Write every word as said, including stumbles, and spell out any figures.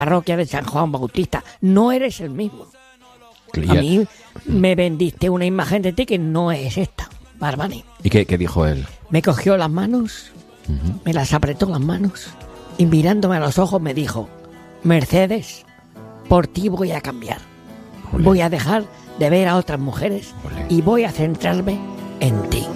parroquia de San Juan Bautista. No eres el mismo. A mí me vendiste una imagen de ti que no es esta, Barbani. ¿Y qué, qué dijo él? Me cogió las manos, uh-huh. me las apretó las manos y mirándome a los ojos me dijo: Mercedes, por ti voy a cambiar. Olé. Voy a dejar de ver a otras mujeres Olé. Y voy a centrarme en ti.